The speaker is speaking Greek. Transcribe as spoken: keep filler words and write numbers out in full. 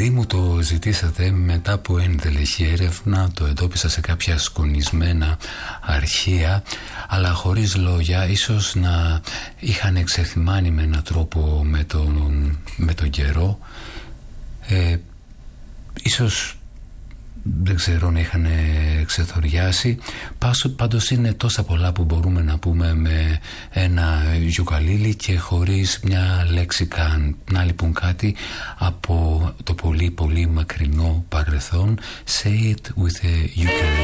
Επειδή μου το ζητήσατε, μετά από ενδελεχή έρευνα το εντόπισα σε κάποια σκονισμένα αρχεία, αλλά χωρίς λόγια, ίσως να είχαν εξεθυμάνει με έναν τρόπο με τον, με τον καιρό, ε, ίσως δεν ξέρω να είχαν ξεθοριάσει. Πάντως είναι τόσα πολλά που μπορούμε να πούμε με ένα γιουκαλίλι και χωρίς μια λέξη καν. Να λοιπόν κάτι από το πολύ πολύ μακρινό παρελθόν. Say it with a ukulele.